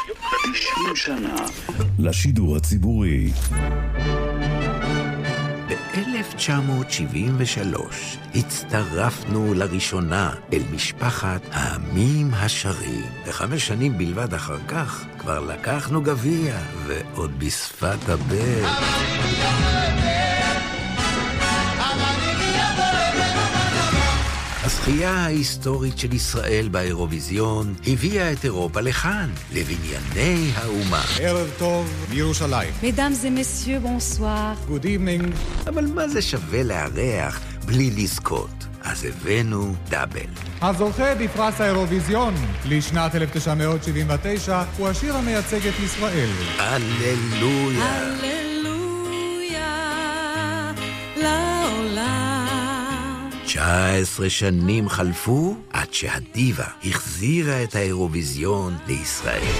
90 שנה לשידור הציבורי. ב-1973 הצטרפנו לראשונה אל משפחת העמים השרים. ו5 שנים בלבד אחר כך כבר לקחנו גביע, ועוד בשפת הבר. הזכייה ההיסטורית של ישראל באירוויזיון הביאה את אירופה לכאן, לבנייני האומה. ערב טוב מירושלים. Mesdames et messieurs, bonsoir. Good evening. אבל מה זה שווה לארח בלי לזכות? אז הבאנו דאבל. הזוכה בפרס האירוויזיון לשנת 1979 הוא השיר המייצג את ישראל. הללויה. הללויה לעולם. 19 שנים חלפו עד שהדיבה החזירה את האירוויזיון לישראל.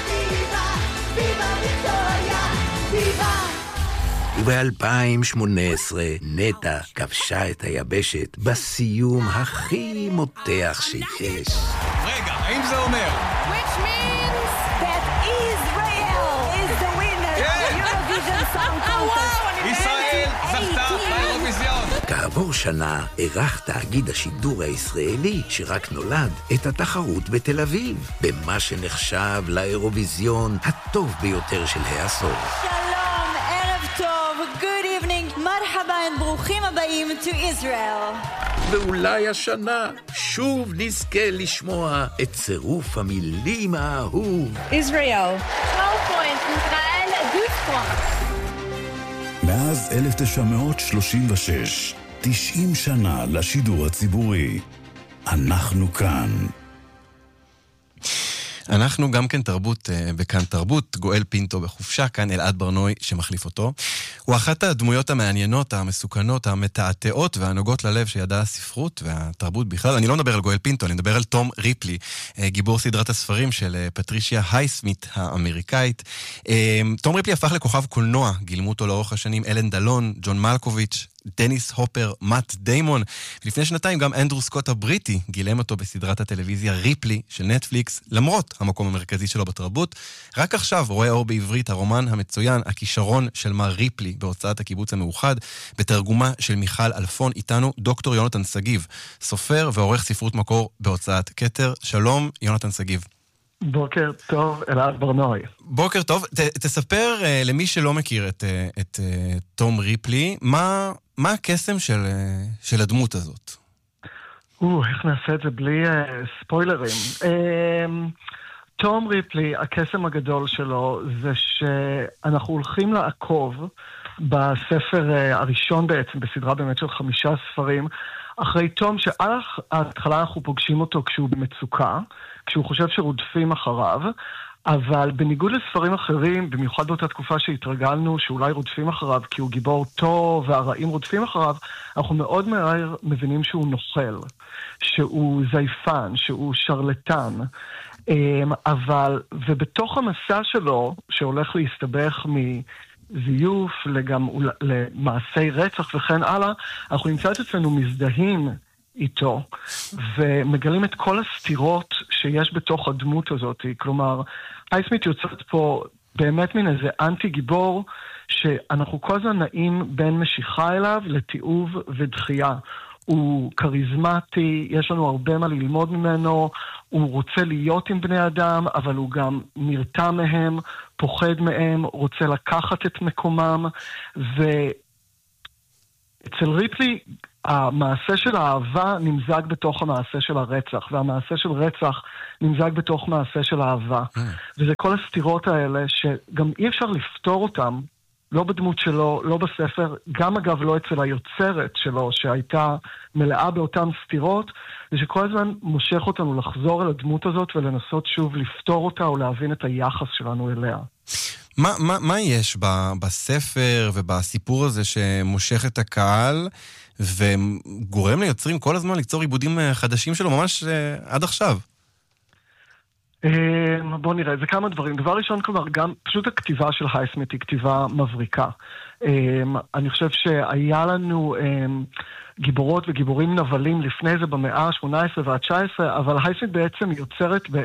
וב-2018 נטע כבשה את היבשת בסיום הכי מותח שיש. רגע, האם זה אומר? Which means that Israel is the winner of the Eurovision Song Contest. ישראל זכתה באירוויזיון. כעבור שנה ערך תאגיד השידור הישראלי שרק נולד את התחרות בתל אביב, במה שנחשב לאירוויזיון הטוב ביותר של העשור. שלום, ערב טוב, good evening, מרחבן, ברוכים הבאים to Israel. ואולי השנה שוב נזכה לשמוע את צירוף המילים האהוב. Israel. 12 points, ישראל 12 points. מאז 1936, 90 שנה לשידור הציבורי. אנחנו כאן. אנחנו גם כן תרבות בכאן תרבות, גואל פינטו בחופשה, כאן אלעד ברנוי שמחליף אותו. הוא אחת הדמויות המעניינות, המסוכנות, המתעתעות והנוגעות ללב שידעה הספרות והתרבות בכלל. אני לא מדבר על גואל פינטו, אני מדבר על תום ריפלי, גיבור סדרת הספרים של פטרישיה הייסמית האמריקאית. תום ריפלי הפך לכוכב קולנוע, גילמו אותו לאורך השנים אלן דלון, ג'ון מלקוביץ', דניס הופר, מאט דיימון, ולפני שנתיים גם אנדרו סקוט הבריטי גילם אותו בסדרת הטלוויזיה ריפלי של נטפליקס, למרות המקום המרכזי שלו בתרבות. רק עכשיו רואה אור בעברית הרומן המצוין, הכישרון של מר ריפלי, בהוצאת הקיבוץ המאוחד, בתרגומה של מיכל אלפון. איתנו דוקטור יונתן סגיב, סופר ועורך ספרות מקור בהוצאת כתר. שלום יונתן סגיב. בוקר טוב, אלעד ברנוי. בוקר טוב. תספר למי שלא מכיר את תום ריפלי, מה הקסם של הדמות הזאת? איך נעשה את זה בלי ספוילרים? תום ריפלי, הקסם הגדול שלו זה שאנחנו הולכים לעקוב בספר הראשון בעצם, בסדרה באמת של 5 ספרים, אחרי תום שעל ההתחלה אנחנו פוגשים אותו כשהוא במצוקה, כשהוא חושב שרודפים אחריו, אבל בניגוד לספרים אחרים, במיוחד באותה תקופה שהתרגלנו שאולי רודפים אחריו כי הוא גיבור טוב והרעים רודפים אחריו, אנחנו מאוד מהר מבינים שהוא נוכל, שהוא זייפן, שהוא שרלטן. ובתוך המסע שלו, שהולך להסתבך מזיוף גם למעשי רצח וכן הלאה, אנחנו נמצא את עצמנו מזדהים איתו, ומגלים את כל הסתירות שיש בתוך הדמות הזאת. כלומר, הייסמית יוצאת פה באמת מן איזה אנטי גיבור, שאנחנו כל הזמן נעים בין משיכה אליו לתיעוב ודחייה. הוא קריזמטי, יש לנו הרבה מה ללמוד ממנו, הוא רוצה להיות עם בני אדם, אבל הוא גם נרתע מהם, פוחד מהם, רוצה לקחת את מקומם, ואצל ריפלי המעשה של האהבה נמזג בתוך המעשה של הרצח, והמעשה של רצח נמזג בתוך מעשה של אהבה. וזה כל הסתירות האלה שגם אי אפשר לפתור אותם, לא בדמות שלו, לא בספר, גם אגב לא אצל היוצרת שלו, שהייתה מלאה באותן סתירות, ושכל הזמן מושך אותנו לחזור אל הדמות הזאת ולנסות שוב לפתור אותה או להבין את היחס שלנו אליה. מה יש בספר ובסיפור הזה שמושך את הקהל וגורם ליוצרים כל הזמן ליצור עיבודים חדשים שלו ממש עד עכשיו? בוא נראה, זה כמה דברים. דבר ראשון, כלומר, גם פשוט הכתיבה של הייסמית היא כתיבה מבריקה. אני חושב שהיה לנו גיבורות וגיבורים נבלים לפני זה במאה ה-18 וה-19, אבל הייסמית בעצם יוצרת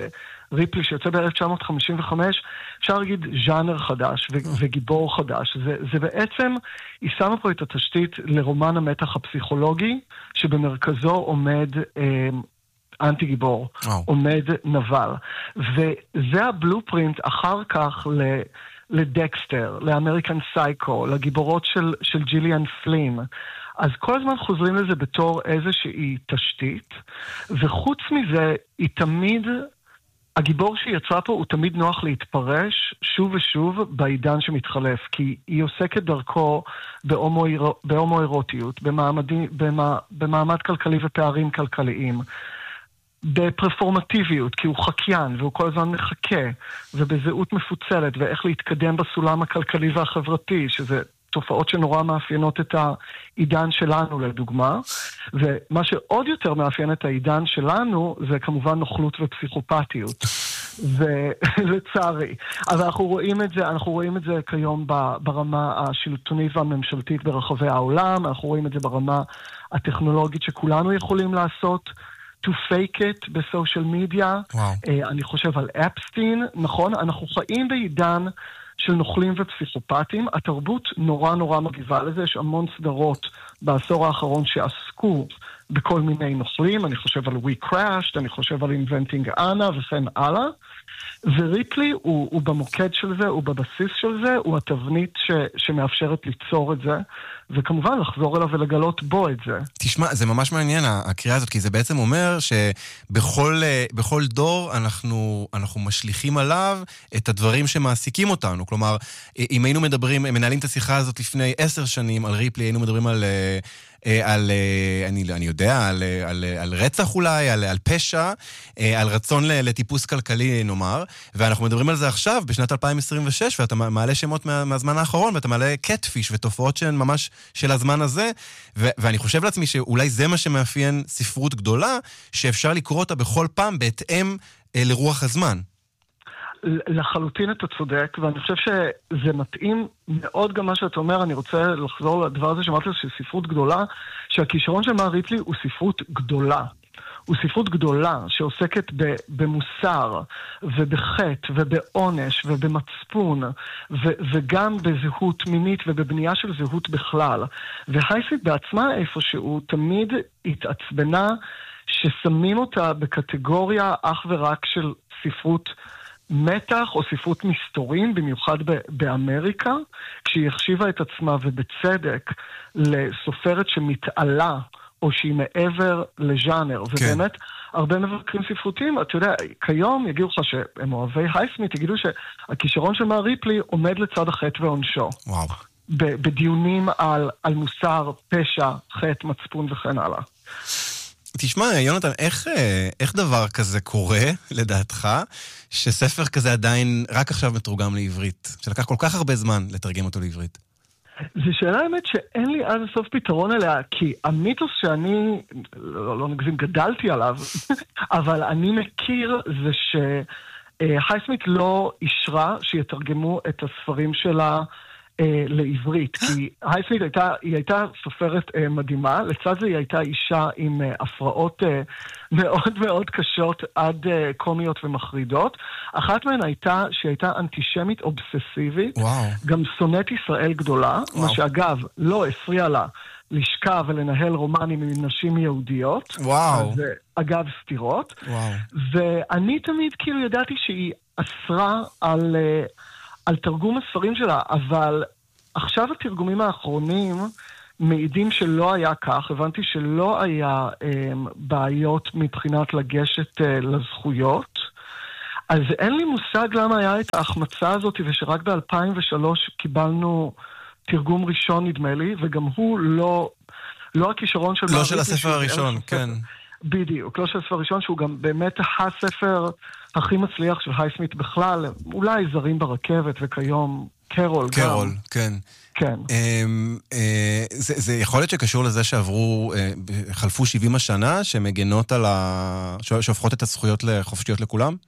ריפלי שיוצא ב-1955, אפשר להגיד ז'אנר חדש וגיבור חדש. זה בעצם, היא שמה פה את התשתית לרומן המתח הפסיכולוגי, שבמרכזו עומד אנטי גיבור, עומד נבל. וזה הבלופרינט אחר כך לדקסטר, לאמריקן סייקו, לגיבורות של ג'יליאן פלין. אז כל הזמן חוזרים לזה בתור איזושהי תשתית, וחוץ מזה, היא תמיד, הגיבור שהיא יצרה פה הוא תמיד נוח להתפרש שוב ושוב בעידן שמתחלף, כי היא עוסקת דרכו בהומואירוטיות, במעמד כלכלי ופערים כלכליים, בפרפורמטיביות, כי הוא חקיין והוא כל הזמן מחכה, ובזהות מפוצלת, ואיך להתקדם בסולם הכלכלי והחברתי, שזה תופעות שנורא מאפיינות את העידן שלנו לדוגמה, ומה שעוד יותר מאפיין את העידן שלנו זה כמובן נוכלות ופסיכופתיות, ולצערי. אבל אנחנו רואים את זה כיום ברמה השלטונית והממשלתית ברחבי העולם, אנחנו רואים את זה ברמה הטכנולוגית שכולנו יכולים לעשות, to fake it בסושיאל מדיה. אני חושב על אפסטין, נכון? אנחנו חיים בעידן של נוכלים ופסיכופטים. התרבות נורא מגיבה לזה. יש המון סדרות בעשור האחרון שעסקו בכל מיני נוכלים. אני חושב על We Crashed, אני חושב על Inventing Anna וכן הלאה. וריפלי הוא במוקד של זה, הוא בבסיס של זה, הוא התבנית שמאפשרת ליצור את זה, וכמובן לחזור אליו ולגלות בו את זה. תשמע, זה ממש מעניין הקריאה הזאת, כי זה בעצם אומר שבכל דור אנחנו משליכים עליו את הדברים שמעסיקים אותנו. כלומר, אם היינו מנהלים את השיחה הזאת לפני 10 שנים על ריפלי, היינו מדברים על רצח אולי, על פשע, על רצון לטיפוס כלכלי נאמר, ואנחנו מדברים על זה עכשיו בשנת 2026, ואתה מעלה שמות מהזמן האחרון, ואתה מעלה קטפיש ותופעות שהן ממש של הזמן הזה, ואני חושב לעצמי שאולי זה מה שמאפיין ספרות גדולה, שאפשר לקרוא אותה בכל פעם בהתאם לרוח הזמן. לחלוטין אתה צודק, ואני חושב שזה מתאים מאוד גם מה שאתה אומר. אני רוצה לחזור לדבר הזה שאמרתי של ספרות גדולה, שהכישרון של מר ריפלי הוא ספרות גדולה. הוא ספרות גדולה שעוסקת במוסר ובחטא ובעונש ובמצפון וגם בזהות מינית ובבנייה של זהות בכלל. והייסית בעצמה איפשהו תמיד התעצבנה ששמים אותה בקטגוריה אך ורק של ספרות מתח או ספרות מסתורים, במיוחד באמריקה, כשהיא החשיבה את עצמה ובצדק לסופרת שמתעלה או שהיא מעבר לז'אנר. כן. ובאמת, הרבה מבקרים ספרותיים, אתה יודע, כיום יגידו לך שהם אוהבי הייסמית, יגידו שהכישרון של מר ריפלי עומד לצד החטא ועונשו. וואו. בדיונים על מוסר, פשע, חטא, מצפון וכן הלאה. תשמע, יונתן, איך דבר כזה קורה, לדעתך, שספר כזה עדיין רק עכשיו מתורגם לעברית? שלקח כל כך הרבה זמן לתרגם אותו לעברית. זו שאלה האמת שאין לי עד הסוף פתרון אליה, כי המיתוס שאני, לא נגזים, גדלתי עליו, אבל אני מכיר זה שהייסמית לא אישרה שיתרגמו את הספרים שלה לעברית, כי הייסמית הייתה סופרת מדהימה, לצד זה היא הייתה אישה עם הפרעות מאוד מאוד קשות עד קומיות ומחרידות. אחת מהן הייתה שהיא הייתה אנטישמית אובססיבית, גם שונאת ישראל גדולה, מה שאגב לא הפריע לה לשכב ולנהל רומנים עם נשים יהודיות, אז אגב סתירות, ואני תמיד כאילו ידעתי שהיא אסרה על תרגום הספרים שלה, אבל עכשיו התרגומים האחרונים מעידים שלא היה כך. הבנתי שלא היה בעיות מבחינת לגשת לזכויות, אז אין לי מושג למה היה את ההחמצה הזאת, ושרק ב-2003 קיבלנו תרגום ראשון נדמה לי, וגם הוא לא הכישרון של... לא של הספר הראשון, כן. בדיוק, לא של הספר הראשון, שהוא גם באמת הספר הכי מצליח של הייסמית בכלל, אולי זרים ברכבת וכיום קרול. קרול, כן. כן. זה יכול להיות שקשור לזה חלפו 70 השנה, שמגנות שהופכות את הזכויות לחופשיות לכולם?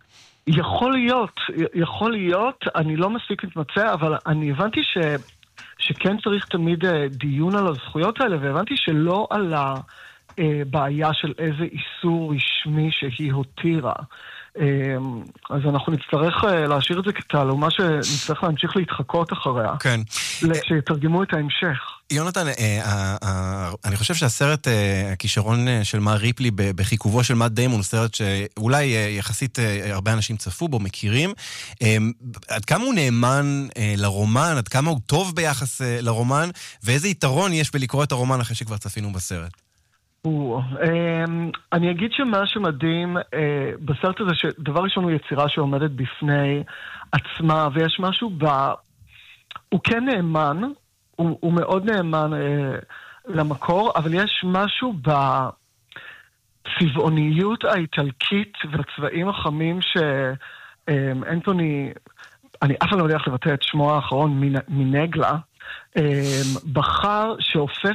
יכול להיות, אני לא מספיק מתמצא, אבל אני הבנתי שכן צריך תמיד דיון על הזכויות האלה, והבנתי שלא על הבעיה של איזה איסור רשמי שהיא הותירה, אז אנחנו נצטרך להשאיר את זה כתעלומה שנצטרך להמשיך להתחקות אחריה. כן. שיתרגמו את ההמשך. יונתן, אני חושב שהסרט, הכישרון של מר ריפלי בחיכובו של מאט דיימון, הוא סרט שאולי יחסית הרבה אנשים צפו בו, מכירים. עד כמה הוא נאמן לרומן, עד כמה הוא טוב ביחס לרומן, ואיזה יתרון יש בלקרוא את הרומן אחרי שכבר צפינו בסרט? אני אגיד שמה שמדהים בסרט הזה, שדבר ראשון הוא יצירה שעומדת בפני עצמה, ויש משהו הוא כן נאמן, הוא מאוד נאמן למקור, אבל יש משהו בצבעוניות האיטלקית ובצבעים החמים שאנטוני, אני אף פעם לא יודע איך לבטא את שמו האחרון, מנגלה, בחר שהופך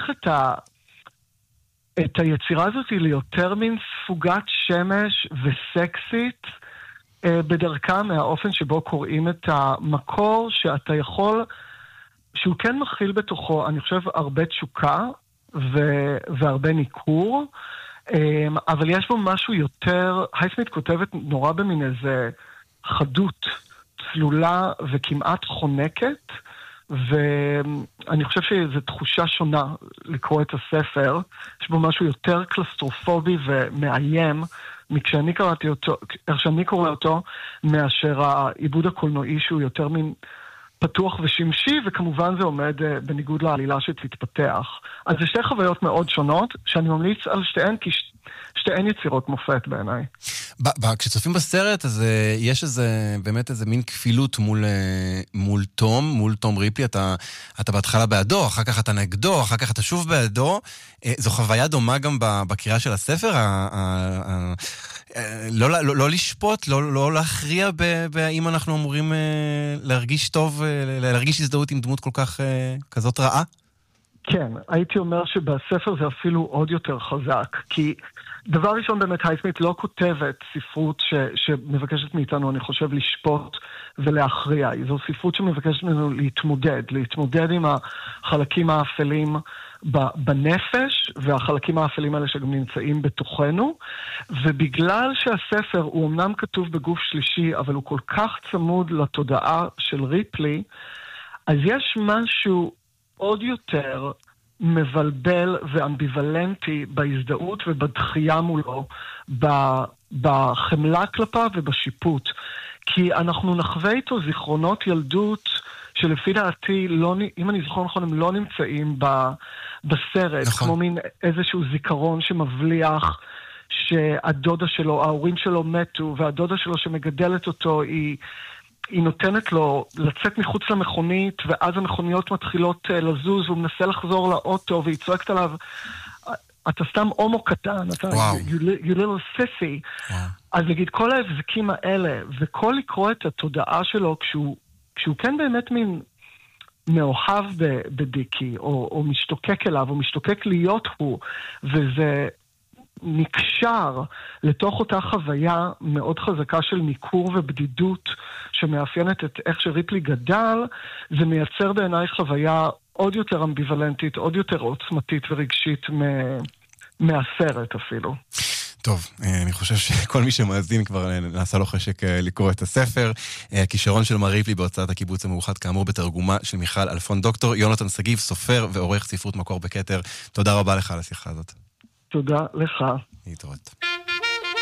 את היצירה הזאת ליותר מין ספוגת שמש וסקסית בדרכה מהאופן שבו קוראים את המקור, שאתה יכול, שהוא כן מכיל בתוכו, אני חושב, הרבה תשוקה והרבה ניכור, אבל יש בו משהו יותר, הייסמית כותבת נורא במין איזה חדות, צלולה וכמעט חונקת, ואני חושב שזו תחושה שונה לקרוא את הספר, יש בו משהו יותר קלסטרופובי ומאיים, מכשאני קראתי אותו, איך שאני קורא אותו, מאשר העיבוד הקולנועי שהוא יותר מין פתוח ושמשי, וכמובן זה עומד בניגוד לעלילה שתתפתח. אז זה שתי חוויות מאוד שונות, שאני ממליץ על שתיהן, כי שתיהן יצירות מופת בעיניי. כשצופים בסרט, אז יש באמת איזה מין כפילות מול תום ריפלי, אתה בהתחלה בעדו, אחר כך אתה נגדו, אחר כך אתה שוב בעדו. זו חוויה דומה גם בקריאה של הספר, לא לשפוט, לא להכריע באם אנחנו אמורים להרגיש טוב, להרגיש הזדהות עם דמות כל כך כזאת רעה? כן, הייתי אומר שבספר זה אפילו עוד יותר חזק, כי דבר ראשון באמת הייסמית לא כותבת ספרות שמבקשת מאיתנו, אני חושב, לשפוט ולהכריע. זו ספרות שמבקשת מאיתנו להתמודד עם החלקים האפלים בנפש, והחלקים האפלים האלה שגם נמצאים בתוכנו, ובגלל שהספר הוא אמנם כתוב בגוף שלישי, אבל הוא כל כך צמוד לתודעה של ריפלי, אז יש משהו עוד יותר מבלבל ואמביוולנטי בהזדהות ובדחייה מולו, בחמלה כלפיו ובשיפוט. כי אנחנו נחווה איתו זיכרונות ילדות שלפי דעתי, אם אני זוכר נכון, הם לא נמצאים בסרט, נכון. כמו מין איזשהו זיכרון שמבליח שהדודה שלו, ההורים שלו מתו, והדודה שלו שמגדלת אותו היא נותנת לו לצאת מחוץ למכונית, ואז המכוניות מתחילות לזוז, והוא מנסה לחזור לאוטו, והיא צועקת עליו, אתה סתם הומו קטן, אתה, you little sissy. אז נגיד, כל ההבזקים האלה, וכל לקרוא את התודעה שלו, כשהוא כן באמת מין מאוהב בדיקי, או משתוקק אליו, או משתוקק להיות הוא, וזה נקשר לתוך אותה חוויה מאוד חזקה של ניכור ובדידות שמאפיינת את איך שריפלי גדל, זה מייצר בעיניי חוויה עוד יותר אמביוולנטית, עוד יותר עוצמתית ורגשית מהסרט אפילו. טוב, אני חושב שכל מי שמאזין כבר נעשה לו חשק לקרוא את הספר. הכישרון של מר ריפלי בהוצאת הקיבוץ המאוחד, כאמור בתרגומה של מיכל אלפון. דוקטור יונתן סגיב, סופר ועורך ספרות מקור בכתר, תודה רבה לך על השיחה הזאת. תודה לך. להתראות.